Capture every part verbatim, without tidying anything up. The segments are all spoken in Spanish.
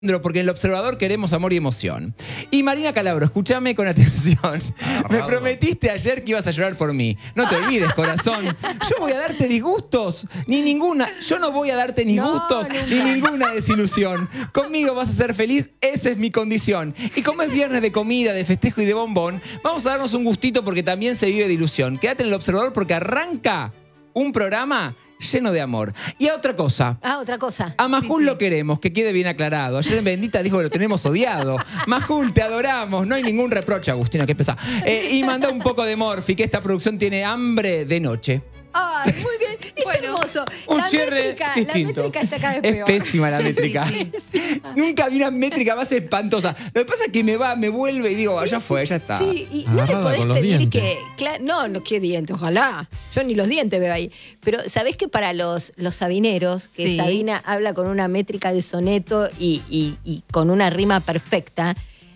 Porque en El Observador queremos amor y emoción. Y Marina Calabro, escúchame con atención. Me prometiste ayer que ibas a llorar por mí. No te olvides, corazón. Yo voy a darte disgustos, ni ninguna. Yo no voy a darte ni No, gustos, nunca. ni ninguna desilusión. Conmigo vas a ser feliz, esa es mi condición. Y como es viernes de comida, de festejo y de bombón, vamos a darnos un gustito porque también se vive de ilusión. Quédate en El Observador porque arranca un programa lleno de amor. Y a otra cosa. Ah, otra cosa. A Majul Sí, sí. lo queremos, que quede bien aclarado. Ayer en Bendita dijo que lo tenemos odiado. Majul, te adoramos. No hay ningún reproche, Agustina, qué pesada. Eh, y manda un poco de Morphy, que esta producción tiene hambre de noche. Ay, muy bien. Es Bueno, hermoso. un La cierre métrica, la distinto. métrica está cada vez Es peor. pésima la Sí, métrica. sí, sí. Nunca vi una métrica más espantosa. Lo que pasa es que me va, me vuelve y digo, ah, ya fue, ya está. Sí, y no le Agarrada podés con los pedir dientes. que. cla- no, no, qué dientes, ojalá. Yo ni los dientes veo ahí. Pero ¿sabés que para los, los sabineros, que Sí. Sabina habla con una métrica de soneto y, y- y con una rima perfecta?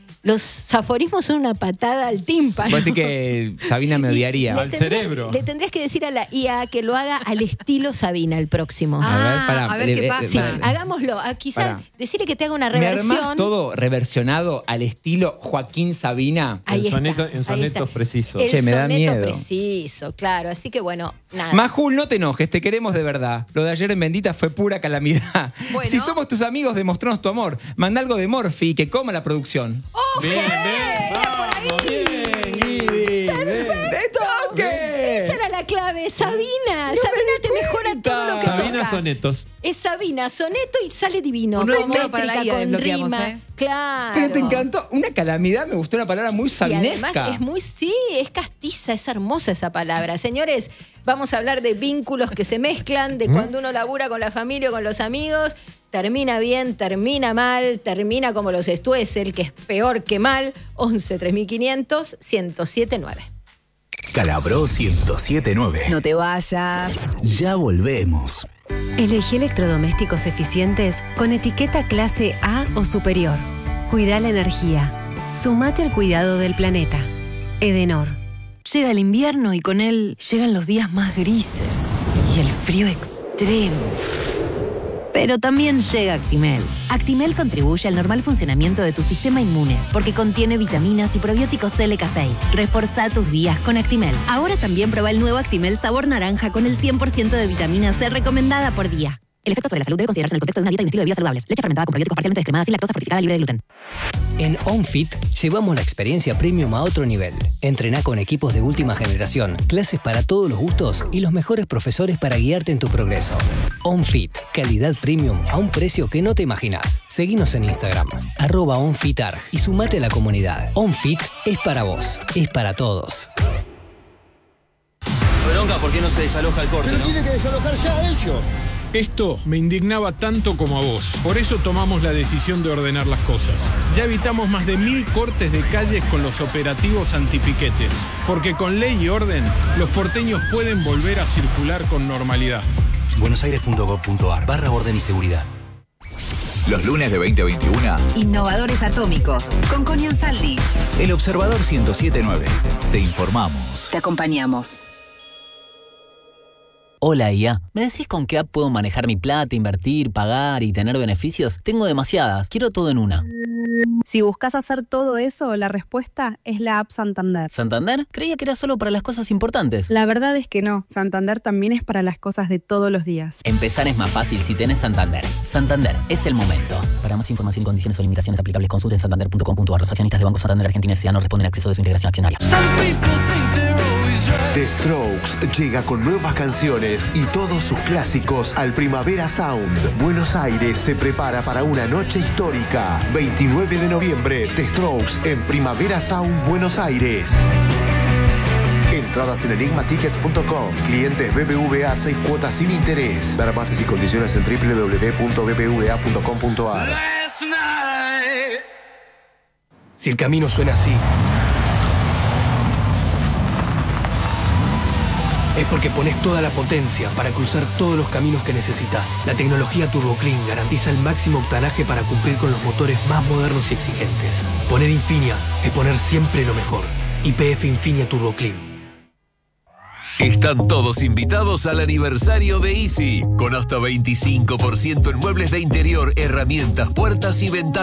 Los aforismos son una patada al tímpano. Vos decís que Sabina me Y odiaría. le Al tendrías- cerebro. Le tendrías que decir a la I A que lo haga al estilo Sabina el próximo. A ver, Ah, pará, a ver le- qué eh, pasa. Sí, pará. hagámoslo. Ah, quizás Pará. decirle que te haga una ¿Me armás reversión. todo reversionado al estilo Joaquín Sabina? Ahí En está, soneto- en ahí sonetos está. precisos. El Che, me da soneto miedo. preciso, claro. Así que bueno, nada. Majul, no te enojes, te queremos de verdad. Lo de ayer en Bendita fue pura calamidad. Bueno. Si somos tus amigos, demostranos tu amor. Manda algo de Morphy que coma la producción. Bien, bien, vamos, bien, Guidi, bien. ¡De toque! Esa era la clave. Sabina. Sabina te mejora todo lo que Sabina toca. Sonetos. Es Sabina, soneto y sale divino. Un nuevo Con modo para la métrica, I A con desbloqueamos, rima. ¿eh? Claro. Pero te encantó. Una calamidad, me gustó una palabra muy Y sabinesca. además es muy, sí, es castiza, es hermosa esa palabra. Señores, vamos a hablar de vínculos que se mezclan, de cuando uno labura con la familia o con los amigos, termina bien, termina mal, termina como los Stuessel, que es peor que mal. once tres mil quinientos, ciento siete nueve. Calabro ciento siete nueve. No te vayas. Ya volvemos. Elegí electrodomésticos eficientes con etiqueta clase A o superior. Cuida la energía. Sumate al cuidado del planeta. Edenor. Llega el invierno y con él llegan los días más grises y el frío extremo. Pero también llega Actimel. Actimel contribuye al normal funcionamiento de tu sistema inmune porque contiene vitaminas y probióticos L K seis. Reforzá tus días con Actimel. Ahora también prueba el nuevo Actimel sabor naranja con el cien por ciento de vitamina C recomendada por día. El efecto sobre la salud debe considerarse en el contexto de una dieta y un estilo de vida saludables. Leche fermentada con probióticos parcialmente descremadas sin lactosa, fortificada, libre de gluten. En OnFit llevamos la experiencia premium a otro nivel. Entrená con equipos de última generación, clases para todos los gustos y los mejores profesores para guiarte en tu progreso. OnFit, calidad premium a un precio que no te imaginas. Seguinos en Instagram, arroba OnFitar y sumate a la comunidad. OnFit es para vos, es para todos. Bronca, ¿por qué no se desaloja el corte, no? Tiene que desalojarse a ellos. Esto me indignaba tanto como a vos. Por eso tomamos la decisión de ordenar las cosas. Ya evitamos más de mil cortes de calles con los operativos antipiquetes. Porque con ley y orden, los porteños pueden volver a circular con normalidad. buenosaires.gov.ar barra orden y seguridad. Los lunes de veinte a veintiuno, Innovadores atómicos. Con Connie Ansaldi. El Observador ciento siete nueve. Te informamos. Te acompañamos. Hola I A, ¿me decís con qué app puedo manejar mi plata, invertir, pagar y tener beneficios? Tengo demasiadas, quiero todo en una. Si buscas hacer todo eso, la respuesta es la app Santander. ¿Santander? Creía que era solo para las cosas importantes. La verdad es que no, Santander también es para las cosas de todos los días. Empezar es más fácil si tenés Santander. Santander, es el momento. Para más información y condiciones o limitaciones aplicables, consulten santander punto com punto a r. Los accionistas de Banco Santander Argentina S A no responden al acceso de su integración accionaria. The Strokes llega con nuevas canciones y todos sus clásicos al Primavera Sound. Buenos Aires se prepara para una noche histórica. veintinueve de noviembre, The Strokes en Primavera Sound Buenos Aires. Entradas en enigma tickets punto com. Clientes B B V A, seis cuotas sin interés. Ver bases y condiciones en doble u doble u doble u punto b b v a punto com punto a r. Si el camino suena así, es porque pones toda la potencia para cruzar todos los caminos que necesitas. La tecnología Turbo Clean garantiza el máximo octanaje para cumplir con los motores más modernos y exigentes. Poner Infinia es poner siempre lo mejor. Y P F Infinia Turbo Clean. Están todos invitados al aniversario de Easy, con hasta veinticinco por ciento en muebles de interior, herramientas, puertas y ventanas.